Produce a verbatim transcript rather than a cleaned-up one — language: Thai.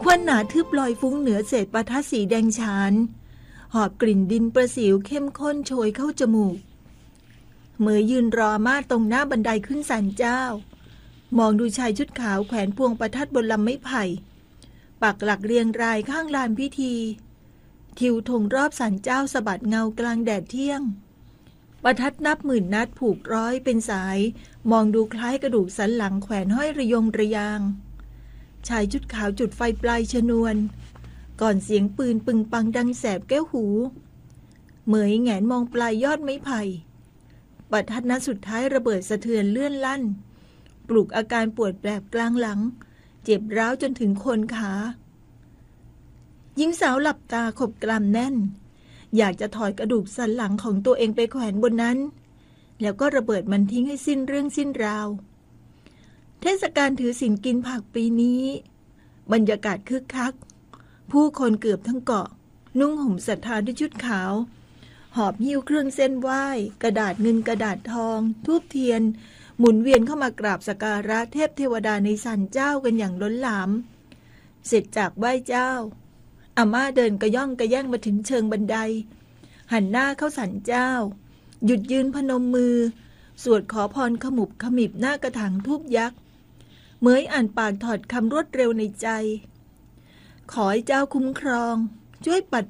ควันหนาทึบลอยฟุ้งเหนือเศษประทัดสีแดงฉานหอบกลิ่นดินประสิวเข้มข้นโชยเข้าจมูกเหมยยืนรออาม่าตรงหน้าบันไดขึ้นศาลเจ้ามองดูชายชุดขาวแขวนพวงประทัดบนลำไม้ไผ่ปักหลักเรียงรายข้างลานพิธีทิวธงรอบศาลเจ้าสะบัดเงากลางแดดเที่ยงประทัดนับหมื่นนัดผูกร้อยเป็นสายมองดูคล้ายกระดูกสันหลังแขวนห้อยระยงระยางชายชุดขาวจุดไฟปลายชนวนก่อนเสียงปืนปึงปังดังแสบแก้วหูเหมยแงนมองปลายยอดไม้ไผ่ประทัดนัดสุดท้ายระเบิดสะเทือนเลื่อนลั่นปลุกอาการปวดแปลบกลางหลังเจ็บร้าวจนถึงโคนขาหญิงสาวหลับตาขบกรามแน่นอยากจะถอดกระดูกสันหลังของตัวเองไปแขวนบนนั้นแล้วก็ระเบิดมันทิ้งให้สิ้นเรื่องสิ้นราวเทศกาลถือศีลกินผักปีนี้บรรยากาศคึกคักผู้คนเกือบทั้งเกาะนุ่งห่มศรัทธาด้วยชุดขาวหอบหิ้วเครื่องเส้นไหว้กระดาษเงินกระดาษทองธูปเทียนหมุนเวียนเข้ามากราบสักการะเทพเทวดาในศาลเจ้ากันอย่างล้นหลามเสร็จจากไหว้เจ้าอาม่าเดินกระย่องกระแย่งมาถึงเชิงบันไดหันหน้าเข้าศาลเจ้าหยุดยืนพนมมือสวดขอพรขมุบขมิบหน้ากระถางทูปยักษ์เหมยอ่านปากถอดคำรวดเร็วในใจขอให้เจ้าคุ้มครองช่วยปัด